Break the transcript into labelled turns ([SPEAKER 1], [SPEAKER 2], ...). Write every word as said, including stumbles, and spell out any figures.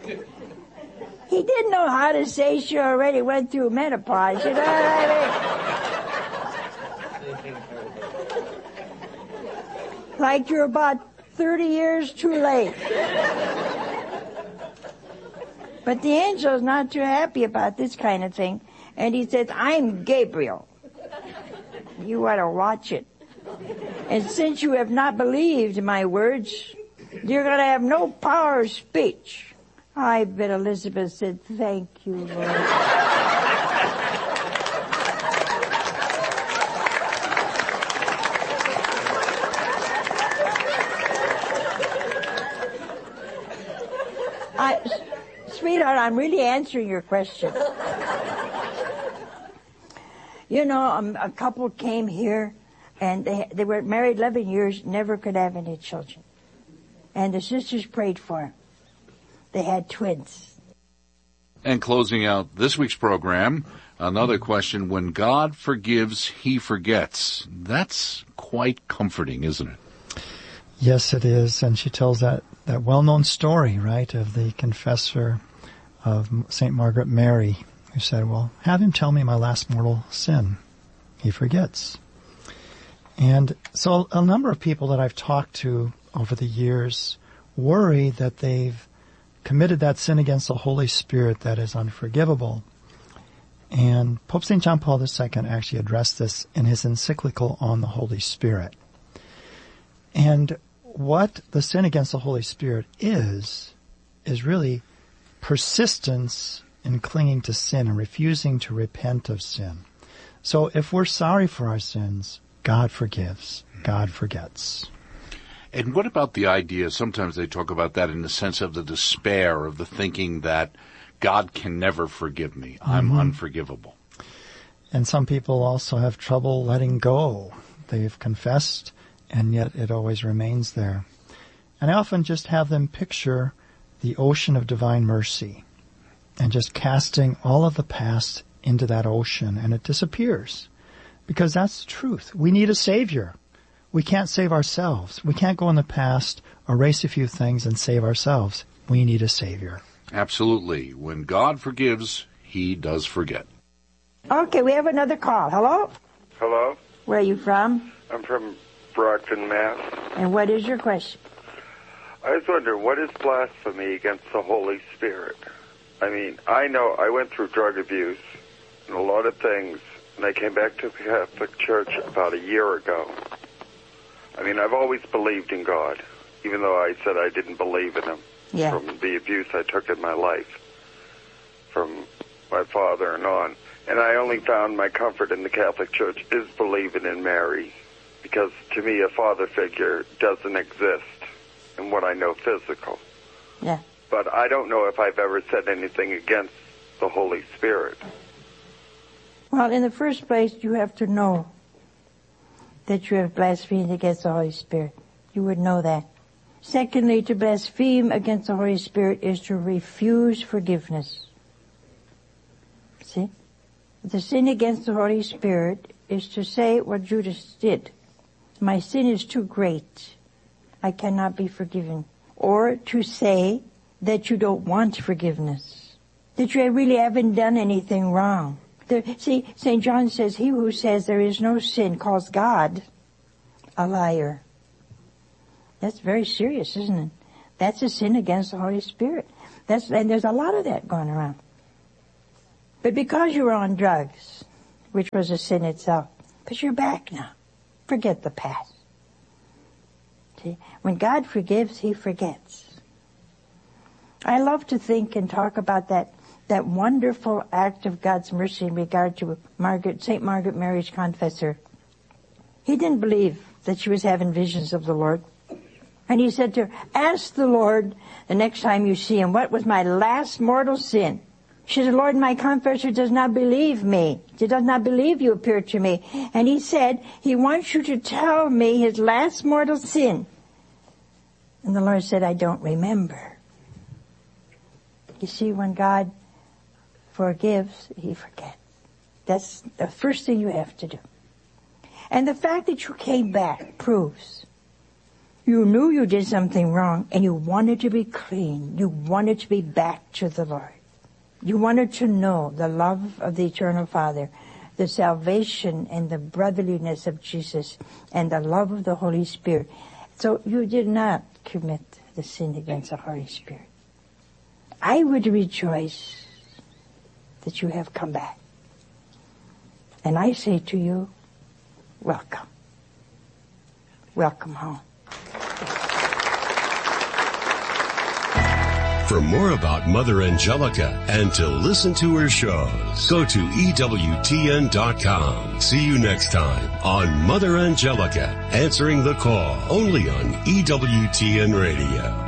[SPEAKER 1] He didn't know how to say she already went through menopause, you know what I mean? Like you're about thirty years too late. But the angel's not too happy about this kind of thing. And he says, I'm Gabriel. You ought to watch it. And since you have not believed my words, you're going to have no power of speech. I bet Elizabeth said, thank you, Lord. I, sweetheart, I'm really answering your question. You know, um, a couple came here, and they they were married eleven years, never could have any children. And the sisters prayed for them. They had twins.
[SPEAKER 2] And closing out this week's program, another question, when God forgives, he forgets. That's quite comforting, isn't it?
[SPEAKER 3] Yes, it is. And she tells that, that well-known story, right, of the confessor of Saint Margaret Mary, who said, well, have him tell me my last mortal sin. He forgets. And so a number of people that I've talked to over the years worry that they've committed that sin against the Holy Spirit that is unforgivable. And Pope Saint John Paul the Second actually addressed this in his encyclical on the Holy Spirit. And what the sin against the Holy Spirit is, is really persistence in clinging to sin and refusing to repent of sin. So if we're sorry for our sins, God forgives, God forgets.
[SPEAKER 2] And what about the idea, sometimes they talk about that in the sense of the despair, of the thinking that God can never forgive me. I'm mm-hmm. unforgivable.
[SPEAKER 3] And some people also have trouble letting go. They've confessed, and yet it always remains there. And I often just have them picture the ocean of divine mercy and just casting all of the past into that ocean, and it disappears. Because that's the truth. We need a Savior. We can't save ourselves. We can't go in the past, erase a few things, and save ourselves. We need a Savior.
[SPEAKER 2] Absolutely. When God forgives, he does forget.
[SPEAKER 1] Okay, we have another call. Hello?
[SPEAKER 4] Hello?
[SPEAKER 1] Where are you from?
[SPEAKER 4] I'm from Brockton, Mass.
[SPEAKER 1] And what is your question?
[SPEAKER 4] I was wondering, what is blasphemy against the Holy Spirit? I mean, I know I went through drug abuse and a lot of things, and I came back to the Catholic Church about a year ago. I mean, I've always believed in God, even though I said I didn't believe in him
[SPEAKER 1] yeah.
[SPEAKER 4] from the abuse I took in my life from my father and on. And I only found my comfort in the Catholic Church is believing in Mary, because to me a father figure doesn't exist in what I know physical.
[SPEAKER 1] Yeah.
[SPEAKER 4] But I don't know if I've ever said anything against the Holy Spirit.
[SPEAKER 1] Well, in the first place, you have to know that you have blasphemed against the Holy Spirit. You would know that. Secondly, to blaspheme against the Holy Spirit is to refuse forgiveness. See? The sin against the Holy Spirit is to say what Judas did. My sin is too great. I cannot be forgiven. Or to say that you don't want forgiveness. That you really haven't done anything wrong. There, see, Saint John says, he who says there is no sin calls God a liar. That's very serious, isn't it? That's a sin against the Holy Spirit. That's, and there's a lot of that going around. But because you were on drugs, which was a sin itself, but you're back now. Forget the past. See, when God forgives, he forgets. I love to think and talk about that that wonderful act of God's mercy in regard to Margaret, Saint Margaret Mary's confessor. He didn't believe that she was having visions of the Lord. And he said to her, ask the Lord the next time you see him, what was my last mortal sin? She said, Lord, my confessor does not believe me. He does not believe you appeared to me. And he said, he wants you to tell me his last mortal sin. And the Lord said, I don't remember. You see, when God forgives, he forgets. That's the first thing you have to do. And the fact that you came back proves You knew you did something wrong, and you wanted to be clean. You wanted to be back to the Lord. You wanted to know the love of the Eternal Father, the salvation and the brotherliness of Jesus, and the love of the Holy Spirit. So you did not commit the sin against the Holy Spirit. I would rejoice that you have come back. And I say to you, welcome. Welcome home.
[SPEAKER 5] For more about Mother Angelica and to listen to her shows, go to E W T N dot com. See you next time on Mother Angelica, answering the call only on E W T N Radio.